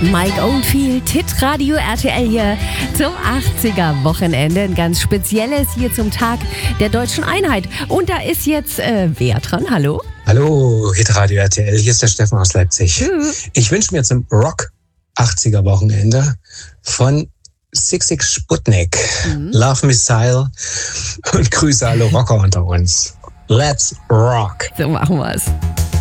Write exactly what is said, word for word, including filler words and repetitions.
Mike Oldfield, Hitradio R T L hier zum achtziger-Wochenende. Ein ganz spezielles hier zum Tag der Deutschen Einheit. Und da ist jetzt äh, wer dran? Hallo? Hallo, Hitradio R T L, hier ist der Steffen aus Leipzig. Tschüss. Ich wünsche mir zum Rock achtziger-Wochenende von Sick Sick Sputnik, mhm. Love Missile und Grüße alle Rocker unter uns. Let's rock! So machen wir's.